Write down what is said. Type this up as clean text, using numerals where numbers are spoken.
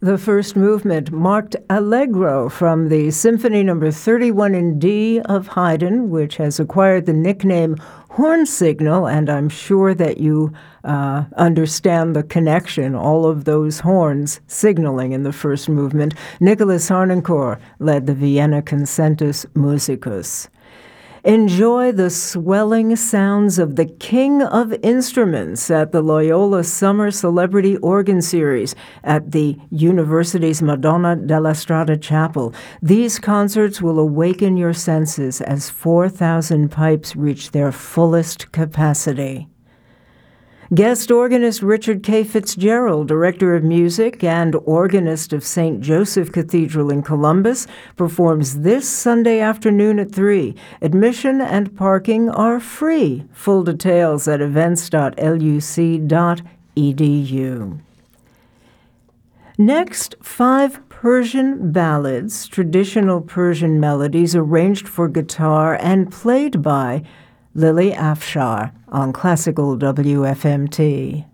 The first movement marked Allegro from the Symphony No. 31 in D of Haydn, which has acquired the nickname horn signal, and I'm sure that you understand the connection, all of those horns signaling in the first movement. Nicholas Harnoncourt led the Vienna Concertus Musicus. Enjoy the swelling sounds of the King of Instruments at the Loyola Summer Celebrity Organ Series at the university's Madonna della Strada Chapel. These concerts will awaken your senses as 4,000 pipes reach their fullest capacity. Guest organist Richard K. Fitzgerald, director of music and organist of St. Joseph Cathedral in Columbus, performs this Sunday afternoon at 3. Admission and parking are free. Full details at events.luc.edu. Next, 5 Persian ballads, traditional Persian melodies arranged for guitar and played by Lily Afshar on Classical WFMT.